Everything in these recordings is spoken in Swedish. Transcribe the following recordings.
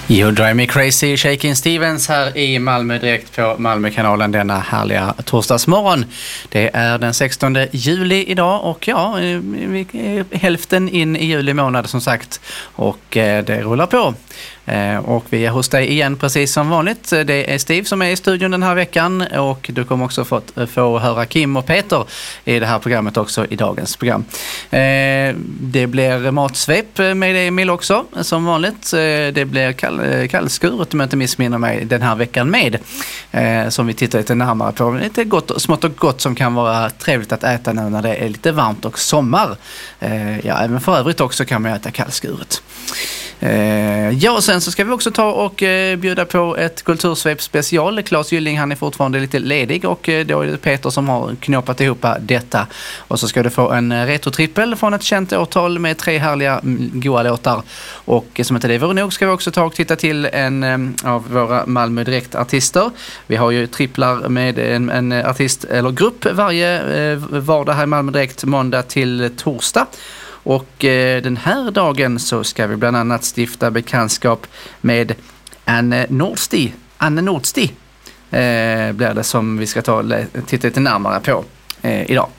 You Drive Me Crazy, Shakin' Stevens här i Malmö direkt på Malmökanalen denna härliga torsdagsmorgon. Det är den 16 juli idag och ja, vi är hälften in i juli månad som sagt och det rullar på. Och vi är hos dig igen precis som vanligt. Det är Steve som är i studion den här veckan och du kommer också få höra Kim och Peter i det här programmet också i dagens program. Det blir matsvep med Emil också som vanligt. Det blir kallskuret om jag inte missminner mig den här veckan med som vi tittar lite närmare på. Lite gott, smått och gott som kan vara trevligt att äta nu när det är lite varmt och sommar. Ja, även för övrigt också kan man äta kallskuret. Ja, och sen så ska vi också ta och bjuda på ett kultursvep special. Claes Gylling, han är fortfarande lite ledig och då är det Peter som har knoppat ihop detta. Och så ska du få en retrotrippel från ett känt årtal med 3 härliga goa låtar. Och som inte det vore nog ska vi också ta och titta till en av våra Malmö Direkt-artister. Vi har ju tripplar med en artist eller grupp varje vardag här i Malmö Direkt måndag till torsdag. Och den här dagen så ska vi bland annat stifta bekantskap med Anne Nordsti. Anne Nordsti blir det som vi ska titta lite närmare på idag.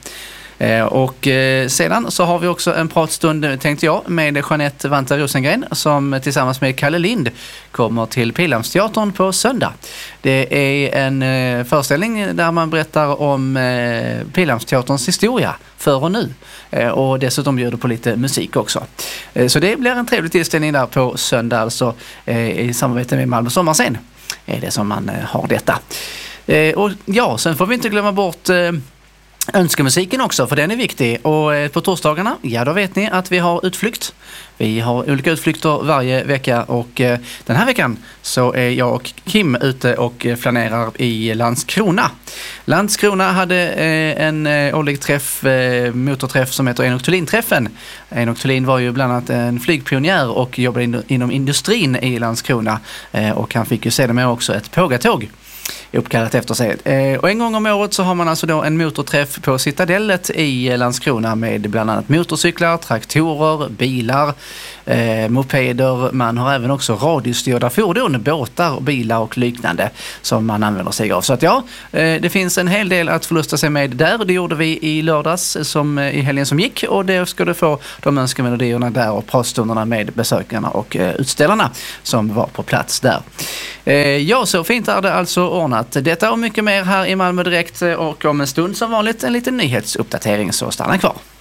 Och sedan så har vi också en pratstund tänkte jag med Jeanette Vanta Rosengren som tillsammans med Kalle Lind kommer till Pildammsteatern på söndag. Det är en föreställning där man berättar om Pildammsteaterns historia för och nu och dessutom bjuder på lite musik också. Så det blir en trevlig tillställning där på söndag alltså i samarbete med Malmö Sommarscen är det som man har detta. Och ja, sen får vi inte glömma bort önskemusiken också, för den är viktig. Och på torsdagarna, ja då vet ni att vi har utflykt. Vi har olika utflykter varje vecka och den här veckan så är jag och Kim ute och flanerar i Landskrona. Landskrona hade en årlig motorträff som heter Enoch Thulin-träffen. Enoch Thulin var ju bland annat en flygpionjär och jobbade inom industrin i Landskrona och han fick ju sedermera också ett pågatåg uppkallat efter sig. Och en gång om året så har man alltså då en motorträff på Citadellet i Landskrona med bland annat motorcyklar, traktorer, bilar, mopeder. Man har även också radiostyrda fordon, båtar, bilar och liknande som man använder sig av. Så att ja, det finns en hel del att förlusta sig med där. Det gjorde vi i lördags som i helgen som gick och det ska du få de önskemelodierna där och pratstunderna med besökarna och utställarna som var på plats där. Ja, så fint är det alltså ordnat. Detta och mycket mer här i Malmö Direkt och om en stund som vanligt en liten nyhetsuppdatering, så stanna kvar.